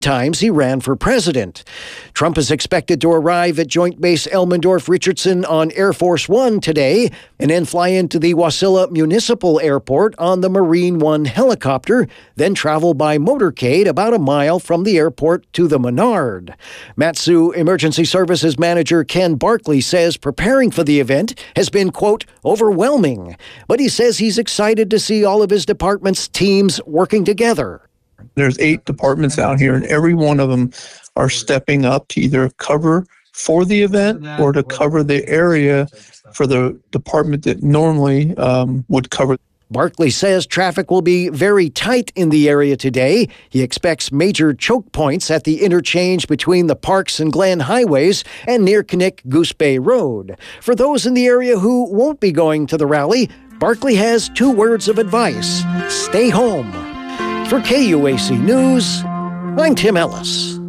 times he ran for president. Trump is expected to arrive at Joint Base Elmendorf-Richardson on Air Force One today and then fly into the Wasilla Municipal Airport on the Marine One helicopter, then travel by motorcade about a mile from the airport to the Menard. Mat-Su Emergency Services Manager Ken Barkley says preparing for the event has been, quote, overwhelming, but he says he's excited to see all of his department's teams working together. There's 8 departments out here, and every one of them are stepping up to either cover for the event or to cover the area for the department that normally would cover. Barkley says traffic will be very tight in the area today. He expects major choke points at the interchange between the Parks and Glen highways and near Knik Goose Bay Road. For those in the area who won't be going to the rally, Barkley has 2 words of advice: stay home. For KUAC News, I'm Tim Ellis.